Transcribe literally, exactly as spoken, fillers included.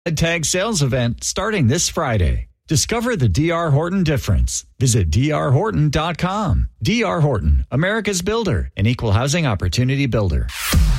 A tag sales event starting this Friday. Discover the D R. Horton difference. Visit D R Horton dot com. D R. Horton, America's builder, an equal housing opportunity builder.